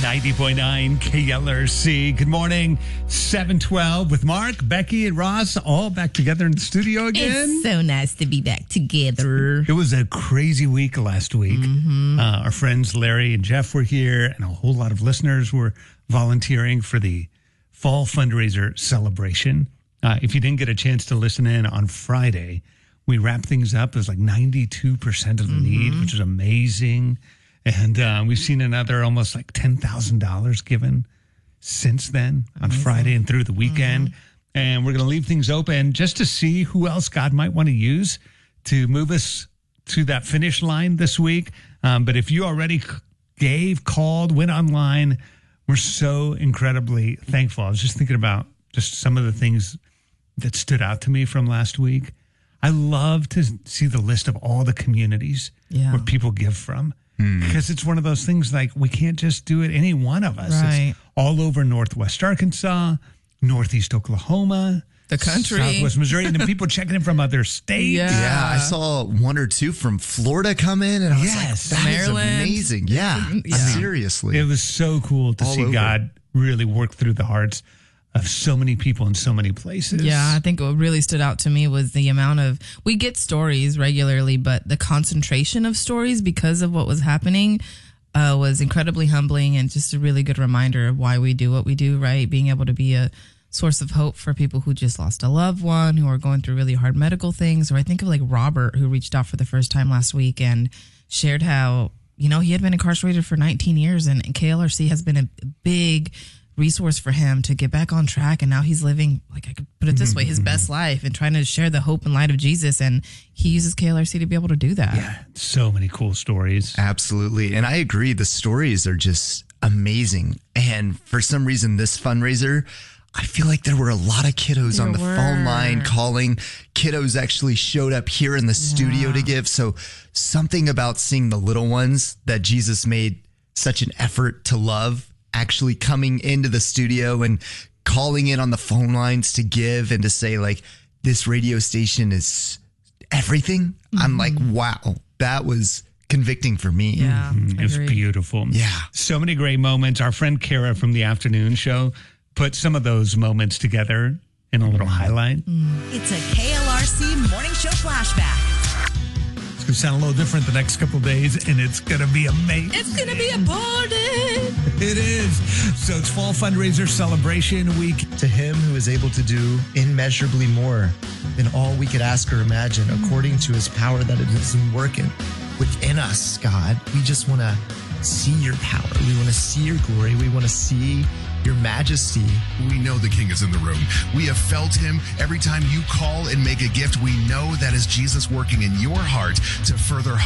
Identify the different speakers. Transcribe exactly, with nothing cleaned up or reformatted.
Speaker 1: ninety point nine K L R C. Good morning. seven twelve with Mark, Becky, and Ross all back together in the studio again.
Speaker 2: It's so nice to be back together.
Speaker 1: It was a crazy week last week. Mm-hmm. Uh, our friends Larry and Jeff were here, and a whole lot of listeners were volunteering for the fall fundraiser celebration. Uh, if you didn't get a chance to listen in on Friday, we wrapped things up. It was like ninety-two percent of the mm-hmm. need, which is amazing. And uh, we've seen another almost like ten thousand dollars given since then on amazing. Friday and through the weekend. Mm-hmm. And we're going to leave things open just to see who else God might want to use to move us to that finish line this week. Um, but if you already gave, called, went online, we're so incredibly thankful. I was just thinking about just some of the things that stood out to me from last week. I love to see the list of all the communities yeah. where people give from. Mm. Because it's one of those things like we can't just do it, any one of us.
Speaker 2: Right.
Speaker 1: It's all over Northwest Arkansas, Northeast Oklahoma,
Speaker 2: the country,
Speaker 1: Southwest Missouri, and then people checking in from other states.
Speaker 3: Yeah. yeah, I saw one or two from Florida come in, and I was
Speaker 1: yes.
Speaker 3: like, that
Speaker 2: Maryland.
Speaker 3: is amazing. Yeah, yeah, seriously.
Speaker 1: It was so cool to all see over. God really work through the hearts of so many people in so many places.
Speaker 2: Yeah, I think what really stood out to me was the amount of, we get stories regularly, but the concentration of stories because of what was happening uh, was incredibly humbling and just a really good reminder of why we do what we do, right? Being able to be a source of hope for people who just lost a loved one, who are going through really hard medical things. Or I think of like Robert, who reached out for the first time last week and shared how, you know, he had been incarcerated for nineteen years and K L R C has been a big resource for him to get back on track, and now he's living, like I could put it this mm-hmm. way, his best life and trying to share the hope and light of Jesus, and he uses K L R C to be able to do that.
Speaker 1: Yeah, so many cool stories.
Speaker 3: Absolutely, and I agree, the stories are just amazing. And for some reason this fundraiser, I feel like there were a lot of kiddos there on the were. phone line calling. Kiddos actually showed up here in the yeah. studio to give, so something about seeing the little ones that Jesus made such an effort to love actually coming into the studio and calling in on the phone lines to give and to say, like, this radio station is everything. Mm-hmm. I'm like, wow, that was convicting for me.
Speaker 2: Yeah,
Speaker 1: mm-hmm. It was beautiful.
Speaker 3: Yeah.
Speaker 1: So many great moments. Our friend Kara from the afternoon show put some of those moments together in a little highlight.
Speaker 4: Mm. It's a K L R C morning show flashback.
Speaker 1: It's going to sound a little different the next couple of days, and it's going to be amazing.
Speaker 2: It's going to be a party.
Speaker 1: It is. So it's Fall Fundraiser Celebration Week.
Speaker 5: To him who is able to do immeasurably more than all we could ask or imagine, according to his power that it is working within us, God, we just want to see your power. We want to see your glory. We want to see your majesty.
Speaker 6: We know the King is in the room. We have felt him. Every time you call and make a gift, we know that is Jesus working in your heart to further